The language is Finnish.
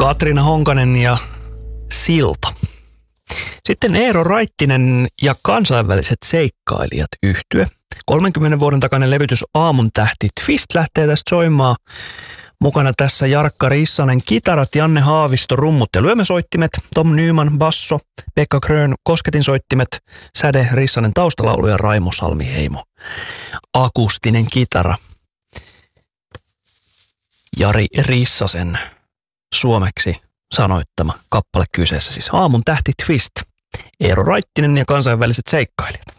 Katriina Honkanen ja Silta. Sitten Eero Raittinen ja kansainväliset seikkailijat -yhtye. 30 vuoden takainen levytys Aamun tähti Twist lähtee tästä soimaan. Mukana tässä Jarkka Rissanen kitarat, Janne Haavisto rummut ja lyömäsoittimet, Tom Nyman basso, Pekka Krön kosketinsoittimet, Säde Rissanen taustalaulu ja Raimo Salmi-Heimo akustinen kitara. Jari Rissasen suomeksi sanoittama kappale kyseessä, siis Aamun tähti Twist, Eero Raittinen ja kansainväliset seikkailijat.